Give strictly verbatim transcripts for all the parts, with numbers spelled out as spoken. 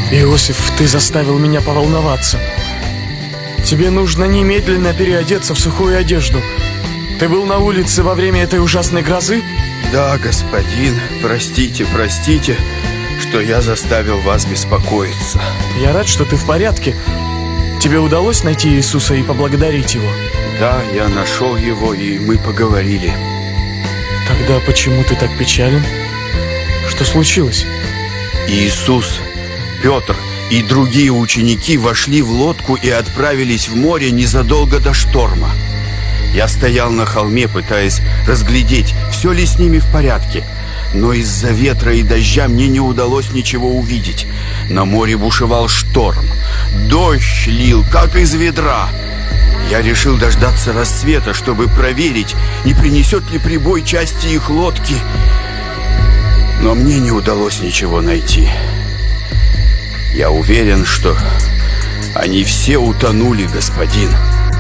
Иосиф, ты заставил меня поволноваться. Тебе нужно немедленно переодеться в сухую одежду. Ты был на улице во время этой ужасной грозы? Да, господин, простите, простите, что я заставил вас беспокоиться. Я рад, что ты в порядке. Тебе удалось найти Иисуса и поблагодарить Его? Да, я нашел Его, и мы поговорили. Тогда почему ты так печален? Что случилось? Иисус, Петр и другие ученики вошли в лодку и отправились в море незадолго до шторма. Я стоял на холме, пытаясь разглядеть, все ли с ними в порядке. Но из-за ветра и дождя мне не удалось ничего увидеть. На море бушевал шторм. Дождь лил, как из ведра. Я решил дождаться рассвета, чтобы проверить, не принесет ли прибой части их лодки. Но мне не удалось ничего найти. Я уверен, что они все утонули, господин.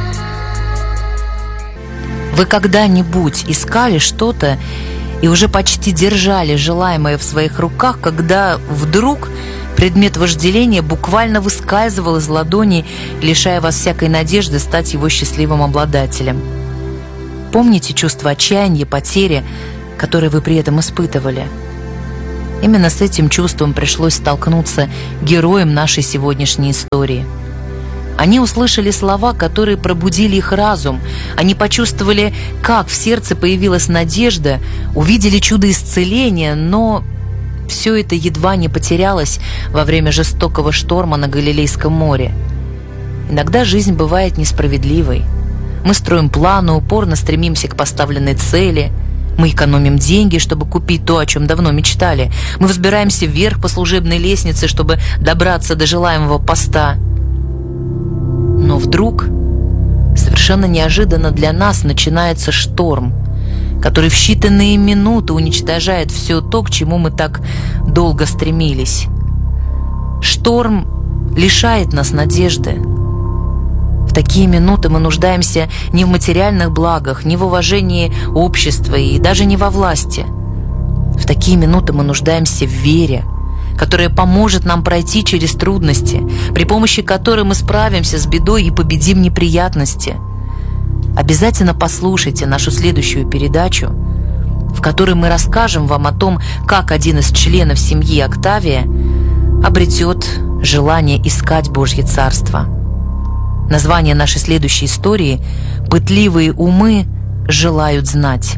Вы когда-нибудь искали что-то и уже почти держали желаемое в своих руках, когда вдруг предмет вожделения буквально выскальзывал из ладони, лишая вас всякой надежды стать его счастливым обладателем? Помните чувство отчаяния, потери, которое вы при этом испытывали? Именно с этим чувством пришлось столкнуться героям нашей сегодняшней истории. Они услышали слова, которые пробудили их разум. Они почувствовали, как в сердце появилась надежда, увидели чудо исцеления, но все это едва не потерялось во время жестокого шторма на Галилейском море. Иногда жизнь бывает несправедливой. Мы строим планы, упорно стремимся к поставленной цели. Мы экономим деньги, чтобы купить то, о чем давно мечтали. Мы взбираемся вверх по служебной лестнице, чтобы добраться до желаемого поста. Но вдруг, совершенно неожиданно для нас, начинается шторм, который в считанные минуты уничтожает все то, к чему мы так долго стремились. Шторм лишает нас надежды. В такие минуты мы нуждаемся не в материальных благах, не в уважении общества и даже не во власти. В такие минуты мы нуждаемся в вере, которая поможет нам пройти через трудности, при помощи которой мы справимся с бедой и победим неприятности. Обязательно послушайте нашу следующую передачу, в которой мы расскажем вам о том, как один из членов семьи Октавия обретет желание искать Божье Царство. Название нашей следующей истории «Пытливые умы желают знать».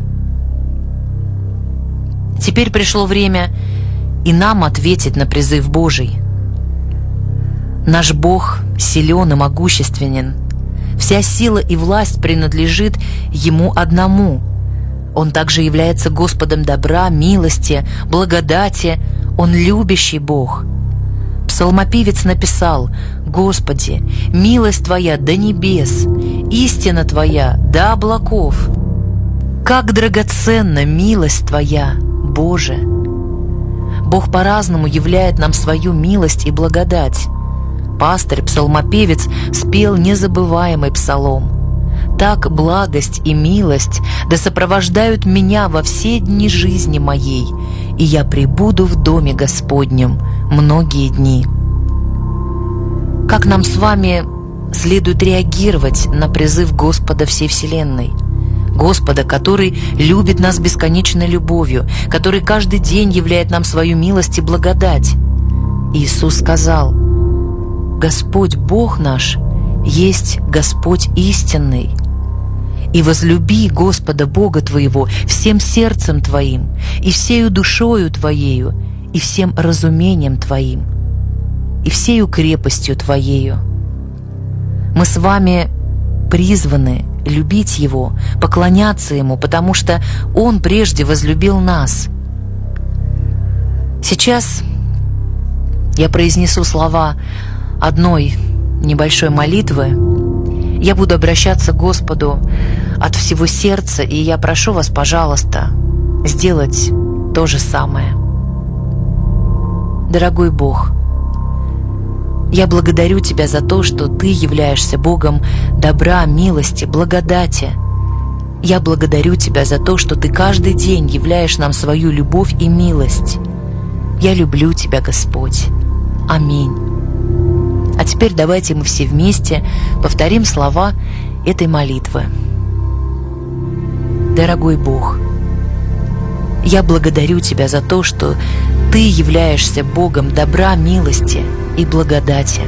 Теперь пришло время и нам ответить на призыв Божий. Наш Бог силен и могущественен. Вся сила и власть принадлежит Ему одному. Он также является Господом добра, милости, благодати. Он любящий Бог. Псалмопевец написал: «Господи, милость Твоя до небес, истина Твоя до облаков. Как драгоценна милость Твоя, Боже!» Бог по-разному являет нам свою милость и благодать. Пастырь, псалмопевец, спел незабываемый псалом: «Так благость и милость да сопровождают меня во все дни жизни моей, и я пребуду в доме Господнем многие дни». Как нам с вами следует реагировать на призыв Господа всей вселенной? Господа, который любит нас бесконечной любовью, который каждый день являет нам свою милость и благодать. Иисус сказал: «Господь Бог наш есть Господь истинный. И возлюби Господа Бога твоего всем сердцем твоим, и всею душою твоею, и всем разумением твоим, и всею крепостью твоею». Мы с вами призваны любить Его, поклоняться Ему, потому что Он прежде возлюбил нас. Сейчас я произнесу слова одной небольшой молитвы. Я буду обращаться к Господу от всего сердца, и я прошу вас, пожалуйста, сделать то же самое. Дорогой Бог, я благодарю Тебя за то, что Ты являешься Богом добра, милости, благодати. Я благодарю Тебя за то, что Ты каждый день являешь нам свою любовь и милость. Я люблю Тебя, Господь. Аминь. теперь давайте мы все вместе повторим слова этой молитвы. Дорогой Бог, я благодарю Тебя за то, что Ты являешься Богом добра, милости и благодати.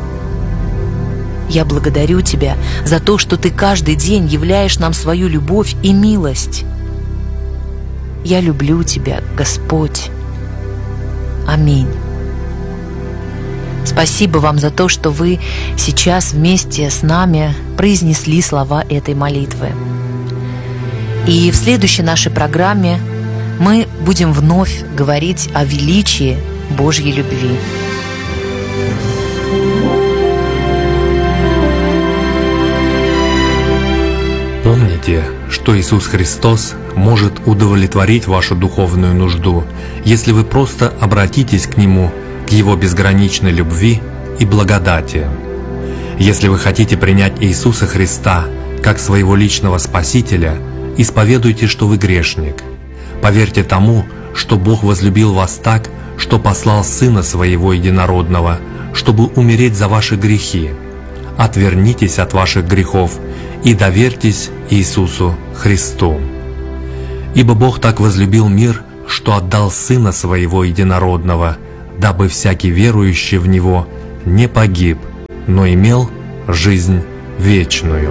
Я благодарю Тебя за то, что Ты каждый день являешь нам свою любовь и милость. Я люблю Тебя, Господь. Аминь. Спасибо вам за то, что вы сейчас вместе с нами произнесли слова этой молитвы. И в следующей нашей программе мы будем вновь говорить о величии Божьей любви. Помните, что Иисус Христос может удовлетворить вашу духовную нужду, если вы просто обратитесь к Нему, к Его безграничной любви и благодати. Если вы хотите принять Иисуса Христа как своего личного Спасителя, исповедуйте, что вы грешник. Поверьте тому, что Бог возлюбил вас так, что послал Сына Своего Единородного, чтобы умереть за ваши грехи. Отвернитесь от ваших грехов и доверьтесь Иисусу Христу. Ибо Бог так возлюбил мир, что отдал Сына Своего Единородного, дабы всякий верующий в Него не погиб, но имел жизнь вечную.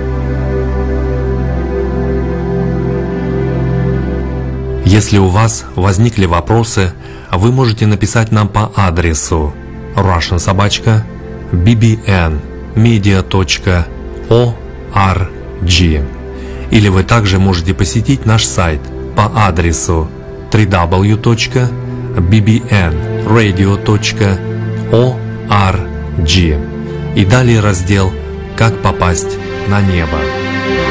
Если у вас возникли вопросы, вы можете написать нам по адресу russian собака би би эн медиа точка орг, или вы также можете посетить наш сайт по адресу дабл ю дабл ю дабл ю точка би би эн радио точка орг и далее раздел «Как попасть на небо».